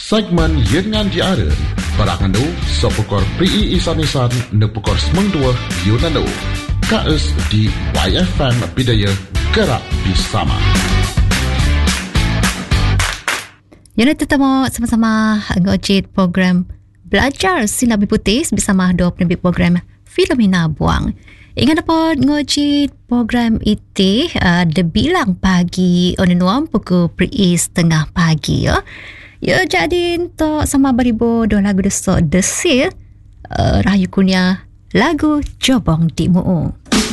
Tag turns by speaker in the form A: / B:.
A: Segmen Yengan Diara Parangandu Sopukor PI Isan-Isan Nepukor Semengdua Yunanu KS di YFM Bidaya Gerak Bersama.
B: Yang tetamu sama-sama ngojit program Belajar Sinabi Putih bersama dua penerbit program Filomena Buang. Ingat apa ngojit program itu debilang pagi onenuam pukul 3:30 pagi ya. Ya jadi untuk sama beribu dua lagu desok desir Rahayu Kunia lagu Jobong di Mu'u.